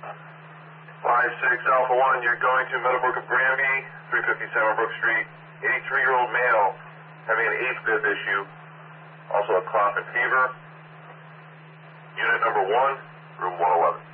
5-6 Alpha 1, you're going to Meadowbrook of Granby, 357 Brook Street. 83-year-old male having an AFib issue, also a cough and fever. Unit number 1, room 111.